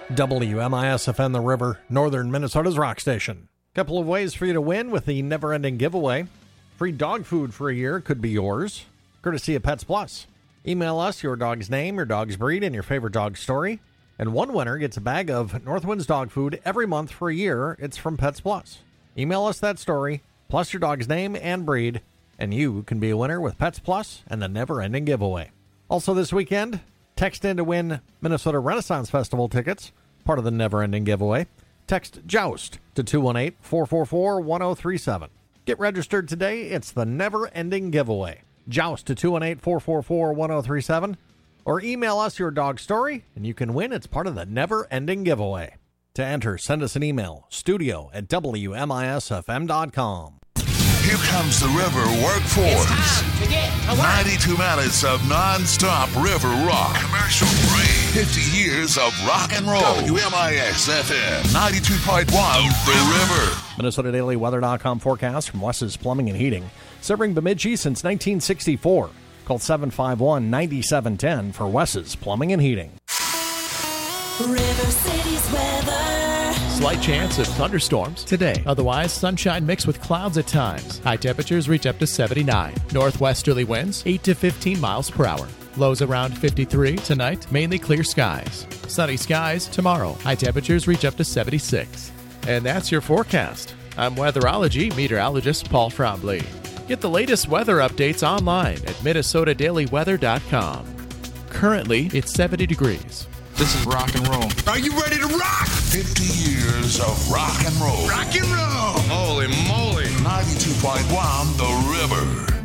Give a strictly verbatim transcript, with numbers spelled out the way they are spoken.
W M I S F M The River, northern Minnesota's rock station. Couple of ways for you to win with the never-ending giveaway. Free dog food for a year could be yours, courtesy of Pets Plus. Email us your dog's name, your dog's breed, and your favorite dog story. And one winner gets a bag of Northwind's dog food every month for a year. It's from Pets Plus. Email us that story, plus your dog's name and breed, and you can be a winner with Pets Plus and the never-ending giveaway. Also this weekend, text in to win Minnesota Renaissance Festival tickets, part of the never-ending giveaway. Text JOUST to two one eight, four four four, one zero three seven. Get registered today. It's the never-ending giveaway. JOUST to two one eight, four four four, one zero three seven. Or email us your dog story, and you can win. It's part of the never-ending giveaway. To enter, send us an email, studio at W M I S F M dot com. Here comes the River Workforce. It's time to get to work. ninety-two minutes of non-stop river rock. Commercial free. fifty years of rock and roll. W M I S F M ninety-two point one, The, the River. Minnesota Daily Weather dot com forecast from Wes's Plumbing and Heating. Serving Bemidji since nineteen sixty-four. Call seven five one, nine seven one zero for Wes's Plumbing and Heating. River City's weather. Slight chance of thunderstorms today. Otherwise, sunshine mixed with clouds at times. High temperatures reach up to seventy-nine. Northwesterly winds, eight to fifteen miles per hour. Lows around fifty-three. Tonight, mainly clear skies. Sunny skies tomorrow. High temperatures reach up to seventy-six. And that's your forecast. I'm weatherology meteorologist Paul Frombley. Get the latest weather updates online at Minnesota Daily Weather dot com. Currently, it's seventy degrees. This is rock and roll. Are you ready to rock? fifty years of rock and roll. Rock and roll. Holy moly. ninety-two point one, The River.